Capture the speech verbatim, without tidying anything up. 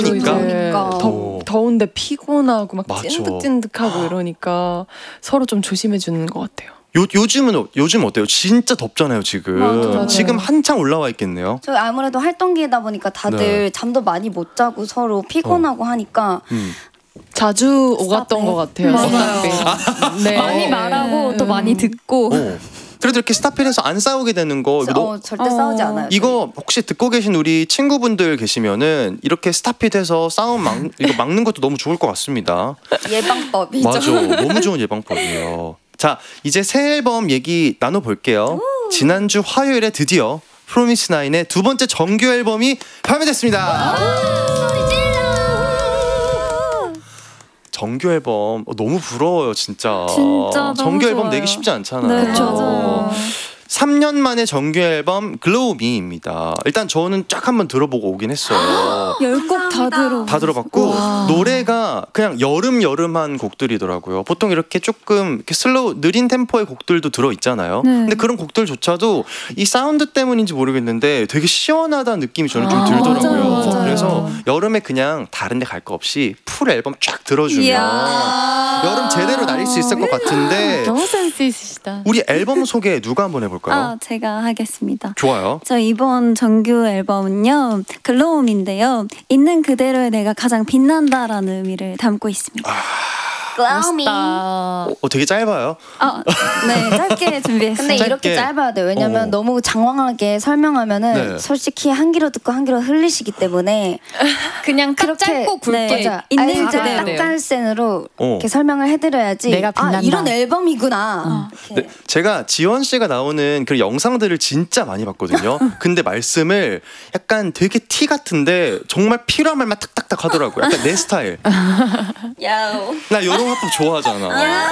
또 이제 그러니까. 더, 더운데 피곤하고 막 맞아. 찐득찐득하고 이러니까 서로 좀 조심해 주는 것 같아요. 요, 요즘은 요즘 어때요? 진짜 덥잖아요 지금. 맞아, 맞아요. 지금 한창 올라와 있겠네요. 저 아무래도 활동기다 보니까 다들 네. 잠도 많이 못 자고 서로 피곤하고 하니까 음. 자주 오갔던 것 같아요. 맞아요. 스타필. 네. 많이 말하고 또 많이 듣고. 어. 그래도 이렇게 스타필에서 안 싸우게 되는 거 이거, 어, 절대 싸우지 않아요. 이거 혹시 듣고 계신 우리 친구분들 계시면은 이렇게 스타필에서 싸움 막, 이거 막는 것도 너무 좋을 것 같습니다. 예방법이죠. 맞아, 너무 좋은 예방법이에요. 자, 이제 새 앨범 얘기 나눠볼게요. 지난주 화요일에 드디어 프로미스나인의 두 번째 정규 앨범이 발매됐습니다. 정규 앨범 어, 너무 부러워요 진짜. 진짜 너무 정규 앨범 좋아요. 내기 쉽지 않잖아요. 네, 맞아요. 삼 년 만에 정규 앨범 글로우 미입니다. 일단 저는 쫙 한번 들어보고 오긴 했어요. 열 곡 다 들어. 다 들어봤고 노래가 그냥 여름 여름한 곡들이더라고요. 보통 이렇게 조금 이렇게 슬로우 느린 템포의 곡들도 들어 있잖아요. 네. 근데 그런 곡들조차도 이 사운드 때문인지 모르겠는데 되게 시원하다는 느낌이 저는 좀 아, 들더라고요. 맞아요, 맞아요. 그래서 여름에 그냥 다른 데 갈 거 없이 풀 앨범 쫙 들어주면 이야. 여름 제대로 날릴 수 있을 것 같은데 너무 센스 있으시다. 우리 앨범 소개 누가 한번 해볼까요? 아, 제가 하겠습니다. 좋아요. 저 이번 정규 앨범은요, 글로움인데요. 있는 그대로의 내가 가장 빛난다라는 의미를 담고 있습니다. 글라우미. 멋있다. 어, 되게 짧아요. 아, 네, 짧게 준비했어요. 근데 짧게. 이렇게 짧아야 돼요. 왜냐면 어. 너무 장황하게 설명하면은 네. 솔직히 한 귀로 듣고 한 귀로 흘리시기 때문에 그냥 딱 그렇게 짧고 굵게 네, 맞아. 있는 알자 그대로. 딱갈센으로 어. 이렇게 설명을 해드려야지. 내가 아 빛난다. 이런 앨범이구나. 이렇게. 네, 제가 지원 씨가 나오는 그 영상들을 진짜 많이 봤거든요. 근데 말씀을 약간 되게 티 같은데 정말 필요한 말만 탁탁탁 하더라고요. 약간 내 스타일. 야오. 나 이런 화법 좋아하잖아.